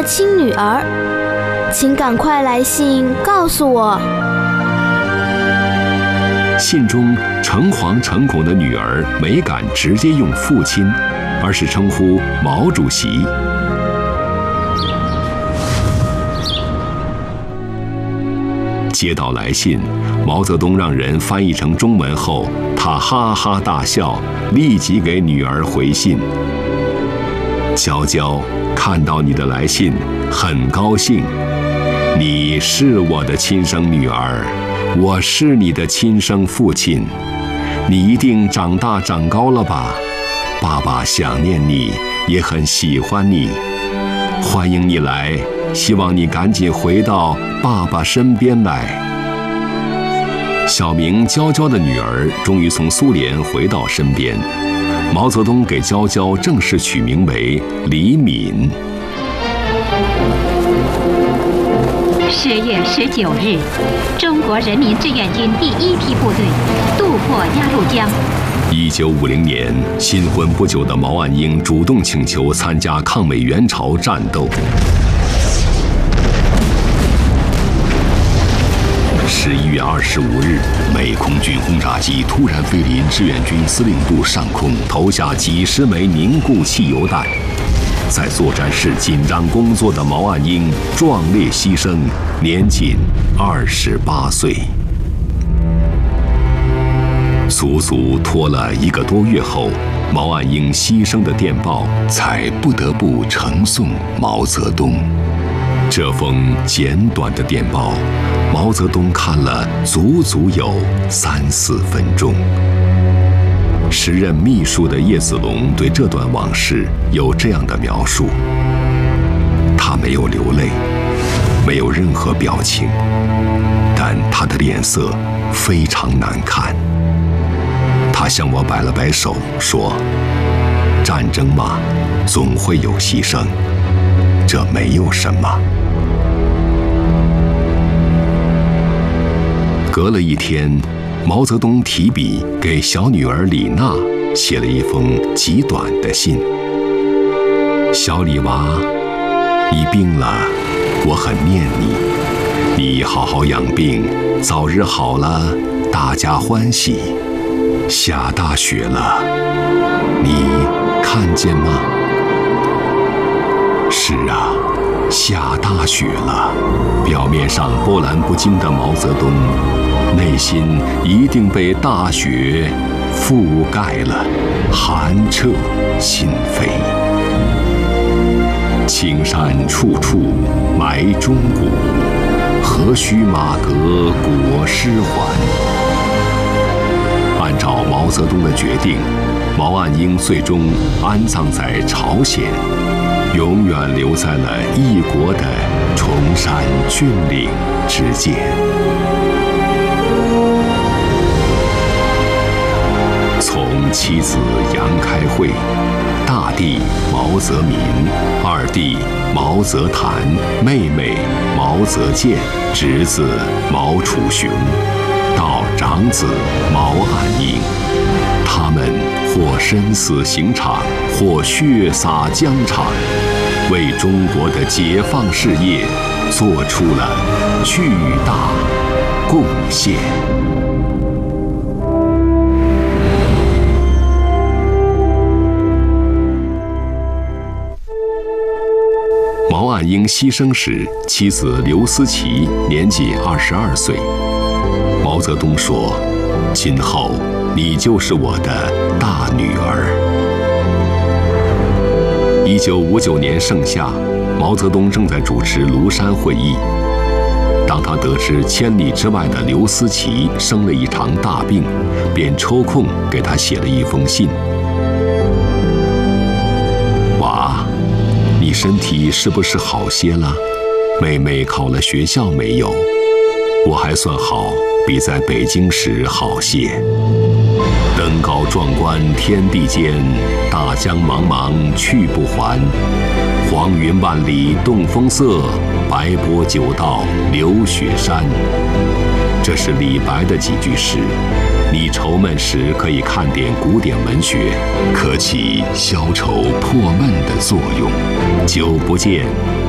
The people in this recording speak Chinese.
的亲女儿，请赶快来信告诉我。 信中诚惶诚恐的女儿没敢直接用父亲，而是称呼毛主席。接到来信，毛泽东让人翻译成中文后，他哈哈大笑，立即给女儿回信：娇娇，看到你的来信，很高兴。你是我的亲生女儿，我是你的亲生父亲。你一定长大长高了吧？爸爸想念你，也很喜欢你。欢迎你来，希望你赶紧回到爸爸身边来。小名娇娇的女儿终于从苏联回到身边，毛泽东给娇娇正式取名为李敏。 10月19日，中国人民志愿军第1批部队渡过鸭绿江。 1950年，新婚不久的毛岸英主动请求参加抗美援朝战斗。11月25日，美空军轰炸机突然飞临志愿军司令部上空，投下几十枚凝固汽油弹。在作战室紧张工作的毛岸英壮烈牺牲，年仅28岁。足足拖了1个多月后，毛岸英牺牲的电报才不得不呈送毛泽东。这封简短的电报，毛泽东看了足足有3、4分钟。时任秘书的叶子龙对这段往事有这样的描述：他没有流泪，没有任何表情，但他的脸色非常难看。他向我摆了摆手，说：“战争嘛，总会有牺牲，这没有什么。”隔了1天，毛泽东提笔给小女儿李娜写了一封极短的信：“小李娃，你病了，我很念你，你好好养病，早日好了，大家欢喜。下大雪了，你看见吗？”是啊，下大雪了。表面上波澜不惊的毛泽东，内心一定被大雪覆盖了，寒彻心扉。青山处处埋忠骨，何须马革裹尸还。按照毛泽东的决定，毛岸英最终安葬在朝鲜，永远留在了异国的崇山峻岭之间。从妻子杨开慧、大弟毛泽民、二弟毛泽谭、妹妹毛泽建、侄子毛楚雄，到长子毛岸英，他们或身死刑场，或血洒疆场，为中国的解放事业做出了巨大贡献。毛岸英牺牲时，妻子刘思齐年仅22岁。毛泽东说：“今后你就是我的大女儿。”1959年盛夏，毛泽东正在主持庐山会议。当他得知千里之外的刘思齐生了一场大病，便抽空给他写了一封信：“娃，你身体是不是好些了？妹妹考了学校没有？我还算好，比在北京时好些。登高壮观天地间，大江茫茫去不还。黄云万里动风色，白波九道流雪山。”这是李白的几句诗，你愁闷时可以看点古典文学，可起消愁破闷的作用。久不见，